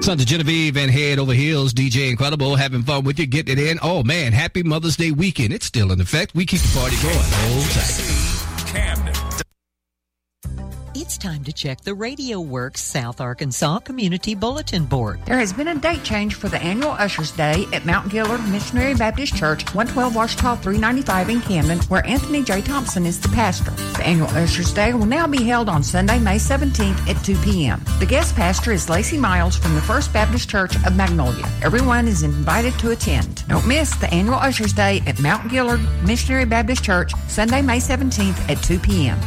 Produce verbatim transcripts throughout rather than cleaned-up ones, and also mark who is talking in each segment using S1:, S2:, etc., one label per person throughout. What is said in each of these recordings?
S1: Sons of Genevieve and Head Over Heels, D J Incredible, having fun with you, getting it in. Oh, man, happy Mother's Day weekend. It's still in effect. We keep the party going. Hold tight.
S2: Camden.
S3: It's time to check the Radio Works South Arkansas Community Bulletin Board.
S4: There has been a date change for the annual Ushers Day at Mount Gillard Missionary Baptist Church, one twelve Washita three ninety-five in Camden, where Anthony J. Thompson is the pastor. The annual Ushers Day will now be held on Sunday, May seventeenth at two p.m. The guest pastor is Lacey Miles from the First Baptist Church of Magnolia. Everyone is invited to attend. Don't miss the annual Ushers Day at Mount Gillard Missionary Baptist Church, Sunday, May seventeenth at two p.m.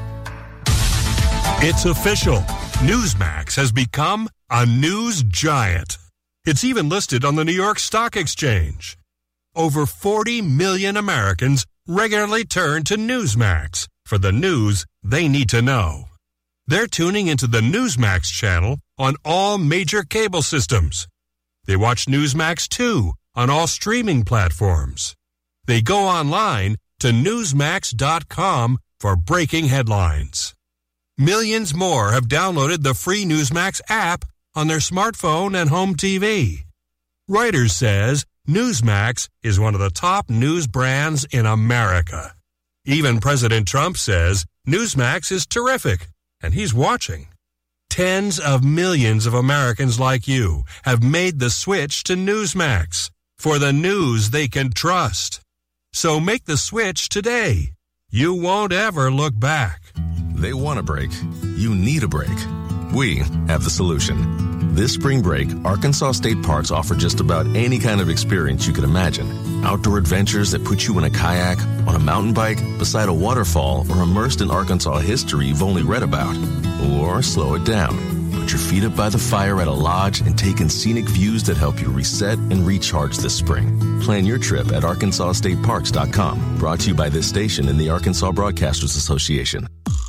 S5: It's official. Newsmax has become a news giant. It's even listed on the New York Stock Exchange. Over forty million Americans regularly turn to Newsmax for the news they need to know. They're tuning into the Newsmax channel on all major cable systems. They watch Newsmax two on all streaming platforms. They go online to newsmax dot com for breaking headlines. Millions more have downloaded the free Newsmax app on their smartphone and home T V. Reuters says Newsmax is one of the top news brands in America. Even President Trump says Newsmax is terrific, and he's watching. Tens of millions of Americans like you have made the switch to Newsmax for the news they can trust. So make the switch today. You won't ever look back.
S6: They want a break. You need a break. We have the solution. This spring break, Arkansas State Parks offer just about any kind of experience you could imagine. Outdoor adventures that put you in a kayak, on a mountain bike, beside a waterfall, or immersed in Arkansas history you've only read about. Or slow it down. Put your feet up by the fire at a lodge and take in scenic views that help you reset and recharge this spring. Plan your trip at arkansas state parks dot com. Brought to you by this station and the Arkansas Broadcasters Association.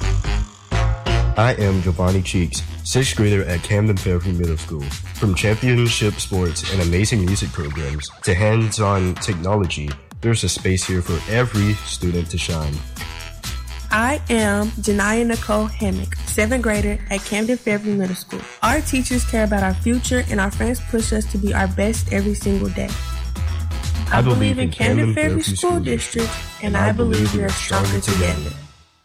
S7: I am Giovanni Cheeks, sixth grader at Camden Fairview Middle School. From championship sports and amazing music programs to hands-on technology, there's a space here for every student to shine.
S8: I am Janiyah Nicole Hammock, seventh grader at Camden Fairview Middle School. Our teachers care about our future, and our friends push us to be our best every single day. I, I believe, believe in Camden, Camden Fairview, Fairview School District, and, and I, I believe we are stronger together. together.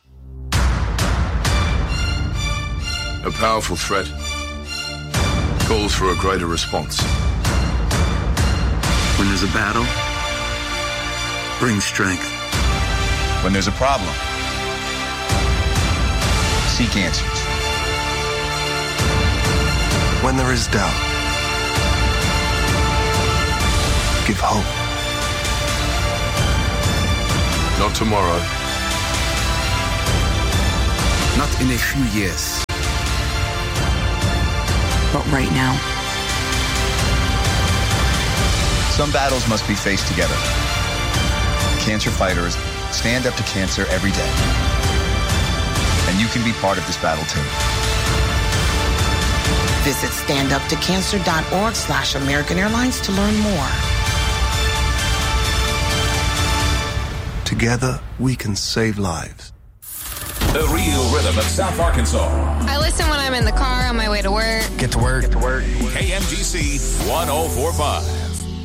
S9: A powerful threat calls for a greater response.
S10: When there's a battle, bring strength.
S11: When there's a problem, seek answers.
S10: When there is doubt, give hope.
S9: Not tomorrow.
S10: Not in a few years. But right now.
S11: Some battles must be faced together. Cancer fighters stand up to cancer every day. And you can be part of this battle too.
S12: Visit standuptocancer.org slash American Airlines to learn more.
S10: Together, we can save lives.
S2: The real rhythm of South Arkansas.
S13: I listen when I'm in the car on my way to work.
S10: Get to work. Get to work.
S2: K M G C one oh four point five.